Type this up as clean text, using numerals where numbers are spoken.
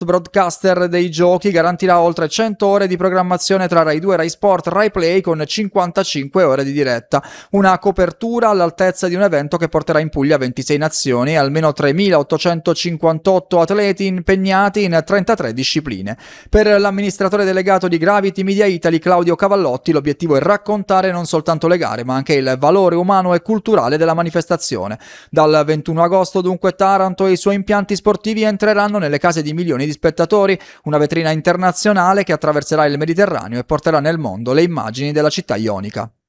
broadcaster dei giochi garantirà oltre 100 ore di programmazione tra Rai 2 e Rai Sport, Rai Play con 55 ore di diretta. Una copertura all'altezza di un evento che porterà in Puglia 26 nazioni e almeno 3.858 atleti impegnati in 33 discipline. Per l'amministratore delegato di Gravity Media Italy, Claudio Cavallotti, l'obiettivo è raccontare non soltanto le gare, ma anche il valore umano e culturale della manifestazione. Dal 21 agosto, dunque, Taranto e i suoi impianti sportivi entreranno nelle case di milioni di spettatori, una vetrina internazionale che attraverserà il Mediterraneo e porterà nel mondo le immagini della città ionica.